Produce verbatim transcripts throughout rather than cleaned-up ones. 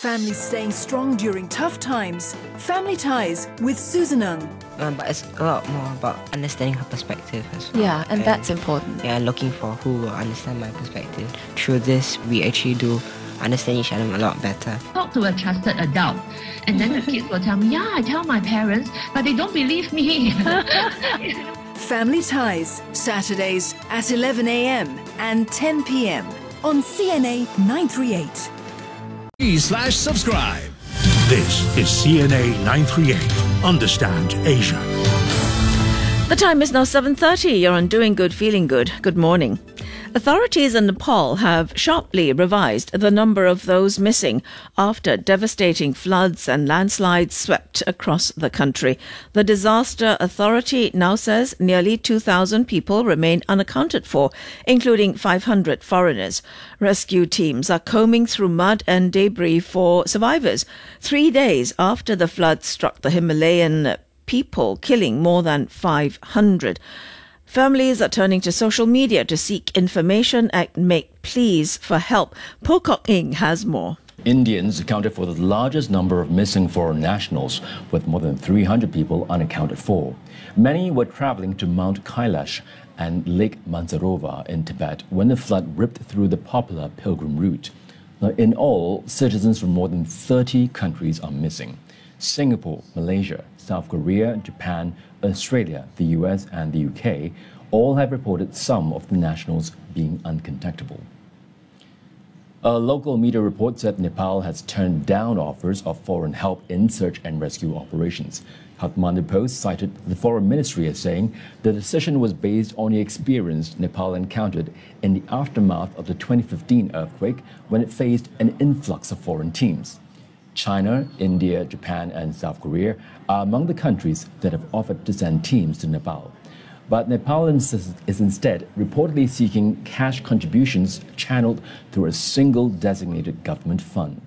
Families staying strong during tough times. Family Ties with Susan Ng. Um, but it's a lot more about understanding her perspective as well. Yeah, and, and that's important. Yeah, looking for who will understand my perspective. Through this, we actually do understand each other a lot better. Talk to a trusted adult, and then the kids will tell me, yeah, I tell my parents, but they don't believe me. Family Ties, Saturdays at eleven a.m. and ten p.m. on C N A nine thirty-eight. Slash subscribe. This is C N A nine thirty-eight. Understand Asia. The time is now seven thirty. You're on Doing Good, Feeling Good. Good morning. Authorities in Nepal have sharply revised the number of those missing after devastating floods and landslides swept across the country. The Disaster Authority now says nearly two thousand people remain unaccounted for, including five hundred foreigners. Rescue teams are combing through mud and debris for survivors, three days after the floods struck the Himalayan people, killing more than five hundred. Families are turning to social media to seek information and make pleas for help. Pocock Ing has more. Indians accounted for the largest number of missing foreign nationals, with more than three hundred people unaccounted for. Many were traveling to Mount Kailash and Lake Mansarovar in Tibet when the flood ripped through the popular pilgrim route. Now, in all, citizens from more than thirty countries are missing. Singapore, Malaysia, South Korea, Japan, Australia, the U S and the U K all have reported some of the nationals being uncontactable. A local media report said Nepal has turned down offers of foreign help in search and rescue operations. Kathmandu Post cited the Foreign Ministry as saying the decision was based on the experience Nepal encountered in the aftermath of the twenty fifteen earthquake when it faced an influx of foreign teams. China, India, Japan and South Korea are among the countries that have offered to send teams to Nepal. But Nepal is instead reportedly seeking cash contributions channeled through a single designated government fund.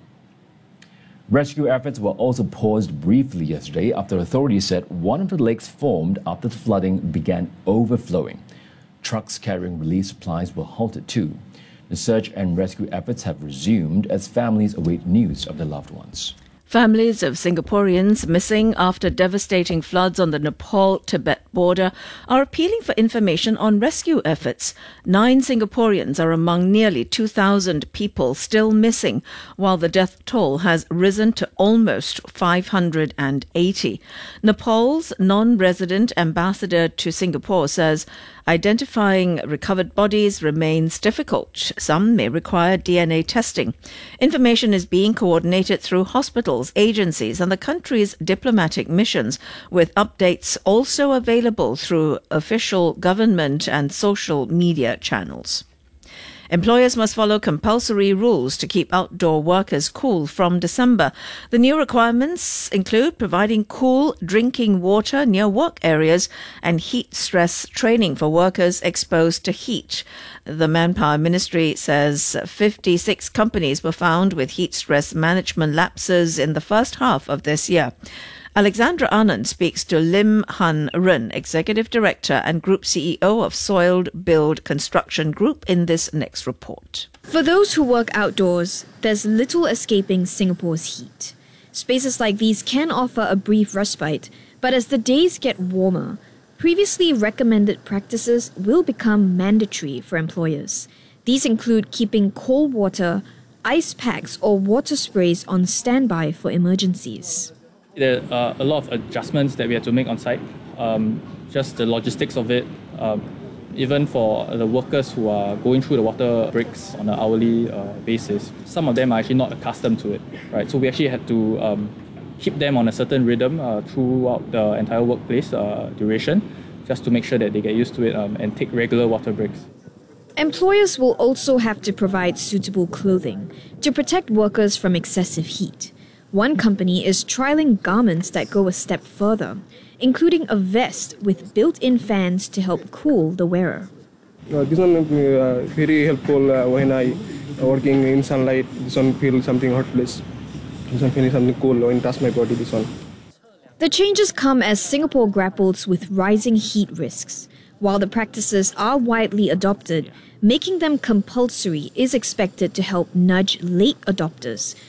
Rescue efforts were also paused briefly yesterday after authorities said one of the lakes formed after the flooding began overflowing. Trucks carrying relief supplies were halted too. The search and rescue efforts have resumed as families await news of their loved ones. Families of Singaporeans missing after devastating floods on the Nepal-Tibet border are appealing for information on rescue efforts. Nine Singaporeans are among nearly two thousand people still missing, while the death toll has risen to almost five hundred eighty. Nepal's non-resident ambassador to Singapore says identifying recovered bodies remains difficult. Some may require D N A testing. Information is being coordinated through hospitals, agencies and the country's diplomatic missions, with updates also available through official government and social media channels. Employers must follow compulsory rules to keep outdoor workers cool from December. The new requirements include providing cool drinking water near work areas and heat stress training for workers exposed to heat. The Manpower Ministry says fifty-six companies were found with heat stress management lapses in the first half of this year. Alexandra Anand speaks to Lim Han Ren, Executive Director and Group C E O of Soiled Build Construction Group, in this next report. For those who work outdoors, there's little escaping Singapore's heat. Spaces like these can offer a brief respite, but as the days get warmer, previously recommended practices will become mandatory for employers. These include keeping cold water, ice packs or water sprays on standby for emergencies. There are a lot of adjustments that we have to make on site, um, just the logistics of it, um, even for the workers who are going through the water breaks on an hourly uh, basis. Some of them are actually not accustomed to it, right? So we actually had to um, keep them on a certain rhythm uh, throughout the entire workplace uh, duration, just to make sure that they get used to it um, and take regular water breaks. Employers will also have to provide suitable clothing to protect workers from excessive heat. One company is trialling garments that go a step further, including a vest with built-in fans to help cool the wearer. Uh, this one is uh, very helpful uh, when I uh, working in sunlight. This one feel something hot place. This one feel something cool when touch my body. This one. The changes come as Singapore grapples with rising heat risks. While the practices are widely adopted, making them compulsory is expected to help nudge late adopters